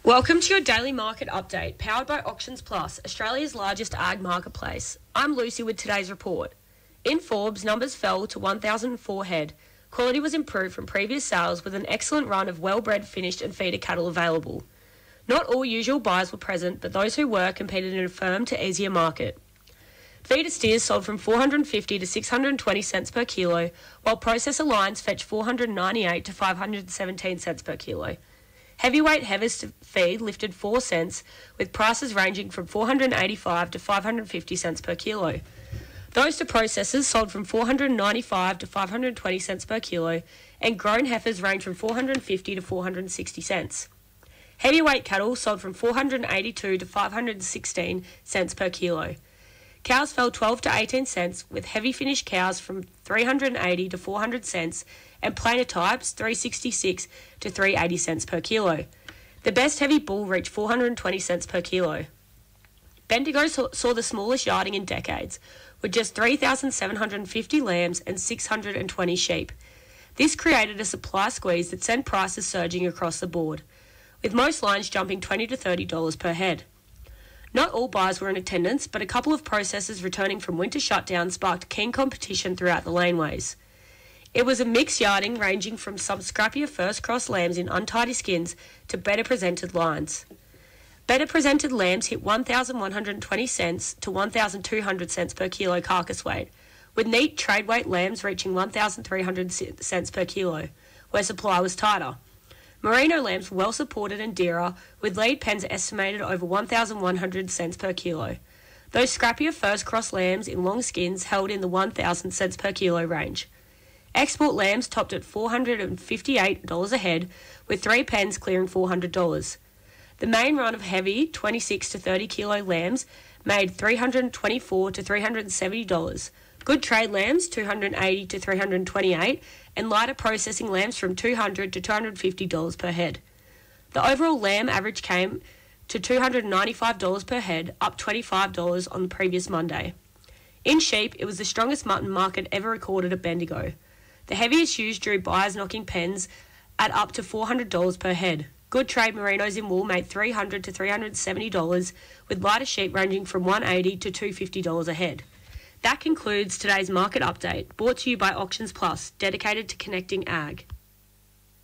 Welcome to your daily market update, powered by Auctions Plus, Australia's largest ag marketplace. I'm Lucy with today's report. In Forbes, numbers fell to 1,004 head. Quality was improved from previous sales with an excellent run of well-bred finished and feeder cattle available. Not all usual buyers were present, but those who were competed in a firm to easier market. Feeder steers sold from 450 to 620 cents per kilo, while processor lines fetched 498 to 517 cents per kilo. Heavyweight heifers to feed lifted 4 cents, with prices ranging from 485 to 550 cents per kilo. Those to processors sold from 495 to 520 cents per kilo, and grown heifers range from 450 to 460 cents. Heavyweight cattle sold from 482 to 516 cents per kilo. Cows fell 12 to 18 cents, with heavy finished cows from 380 to 400 cents, and plainer types 366 to 380 cents per kilo. The best heavy bull reached 420 cents per kilo. Bendigo saw the smallest yarding in decades, with just 3,750 lambs and 620 sheep. This created a supply squeeze that sent prices surging across the board, with most lines jumping $20 to $30 per head. Not all buyers were in attendance, but a couple of processors returning from winter shutdown sparked keen competition throughout the laneways. It was a mixed yarding ranging from some scrappier first cross lambs in untidy skins to better presented lines. Better presented lambs hit 1,120 cents to 1,200 cents per kilo carcass weight, with neat trade weight lambs reaching 1,300 cents per kilo, where supply was tighter. Merino lambs were well supported and dearer, with lead pens estimated over 1,100 cents per kilo. Those scrappier first cross lambs in long skins held in the 1,000 cents per kilo range. Export lambs topped at $458 a head, with 3 pens clearing $400. The main run of heavy 26 to 30 kilo lambs made $324 to $370. Good trade lambs $280 to $328, and lighter processing lambs from $200 to $250 per head. The overall lamb average came to $295 per head, up $25 on the previous Monday. In sheep, it was the strongest mutton market ever recorded at Bendigo. The heaviest ewes drew buyers knocking pens at up to $400 per head. Good trade merinos in wool made $300 to $370, with lighter sheep ranging from $180 to $250 a head. That concludes today's market update, brought to you by Auctions Plus, dedicated to connecting ag.